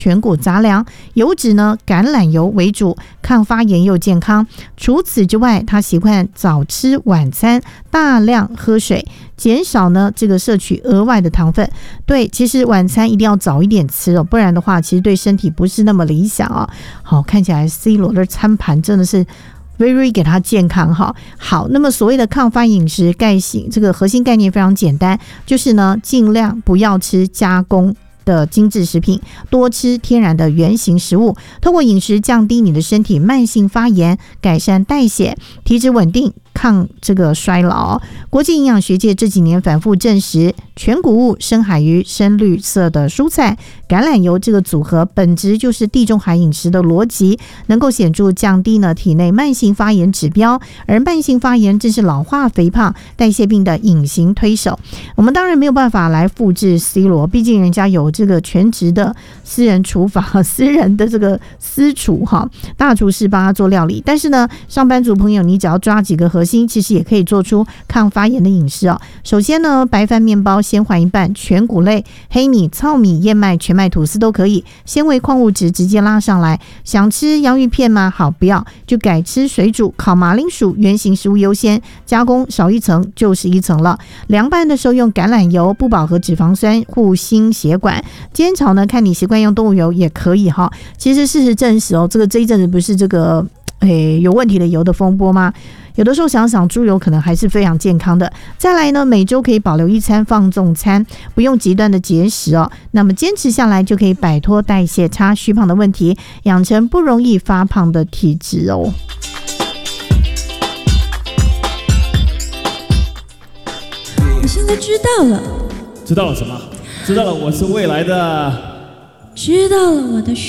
全谷杂粮，油脂呢橄榄油为主，抗发炎又健康。除此之外，他习惯早吃晚餐，大量喝水，减少呢这个摄取额外的糖分。对，其实晚餐一定要早一点吃哦，不然的话其实对身体不是那么理想啊。好，看起来 C 罗的餐盘真的是very 给他健康哈。好，那么所谓的抗发饮食概型，这个核心概念非常简单，就是呢尽量不要吃加工的精致食品，多吃天然的原型食物，透过饮食降低你的身体慢性发炎，改善代谢，体质稳定，抗这个衰老。国际营养学界这几年反复证实，全谷物、深海鱼、深绿色的蔬菜、橄榄油这个组合本质就是地中海饮食的逻辑，能够显著降低呢体内慢性发炎指标，而慢性发炎正是老化肥胖代谢病的隐形推手。我们当然没有办法来复制 C 罗，毕竟人家有这个全职的私人厨房，私人的这个私厨哈，大厨师帮他做料理。但是呢，上班族朋友，你只要抓几个核心，其实也可以做出抗发炎的饮食哦。首先呢，白饭面包先换一半，全谷类、黑米、糙米、燕麦、全麦吐司都可以，纤维矿物质直接拉上来。想吃洋芋片吗？好，不要，就改吃水煮、烤马铃薯，原型食物优先，加工少一层就是一层了。凉拌的时候用橄榄油，不饱和脂肪酸，护心血管。煎炒呢，看你习惯用动物油也可以哈。其实事实证实哦，这一阵子不是这个有问题的油的风波吗？有的时候想想，猪油可能还是非常健康的。再来呢，每周可以保留一餐放纵餐，不用极端的节食哦。那么坚持下来，就可以摆脱代谢差、虚胖的问题，养成不容易发胖的体质哦。 你现在知道了？ 知道了什么？知道了我是未来的， 知道了我的